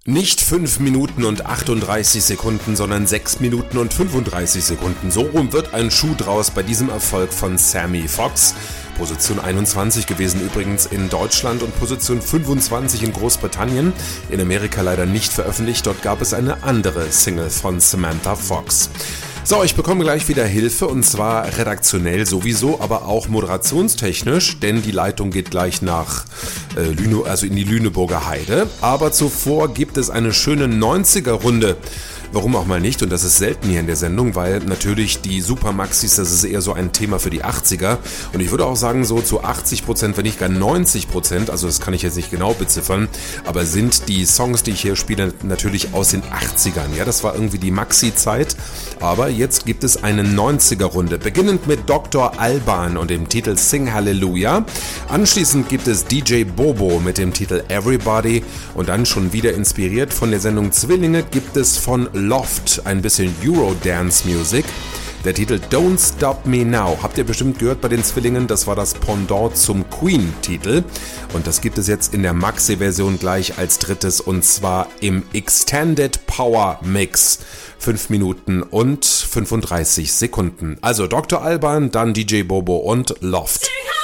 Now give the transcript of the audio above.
Nicht 5 Minuten und 38 Sekunden, sondern 6 Minuten und 35 Sekunden. So rum wird ein Schuh draus bei diesem Erfolg von Sammy Fox. Position 21 gewesen übrigens in Deutschland und Position 25 in Großbritannien. In Amerika leider nicht veröffentlicht, dort gab es eine andere Single von Samantha Fox. So, ich bekomme gleich wieder Hilfe und zwar redaktionell sowieso, aber auch moderationstechnisch, denn die Leitung geht gleich nach in die Lüneburger Heide. Aber zuvor gibt es eine schöne 90er-Runde. Warum auch mal nicht, und das ist selten hier in der Sendung, weil natürlich die Supermaxis, das ist eher so ein Thema für die 80er und ich würde auch sagen so zu 80%, wenn nicht gar 90%, also das kann ich jetzt nicht genau beziffern, aber sind die Songs, die ich hier spiele, natürlich aus den 80ern. Ja, das war irgendwie die Maxi-Zeit, aber jetzt gibt es eine 90er-Runde, beginnend mit Dr. Alban und dem Titel Sing Hallelujah. Anschließend gibt es DJ Bobo mit dem Titel Everybody und dann schon wieder inspiriert von der Sendung Zwillinge gibt es von Loft ein bisschen Eurodance-Music. Der Titel Don't Stop Me Now habt ihr bestimmt gehört bei den Zwillingen, das war das Pendant zum Queen-Titel und das gibt es jetzt in der Maxi-Version gleich als drittes und zwar im Extended Power Mix. 5 Minuten und 35 Sekunden. Also Dr. Alban, dann DJ Bobo und Loft.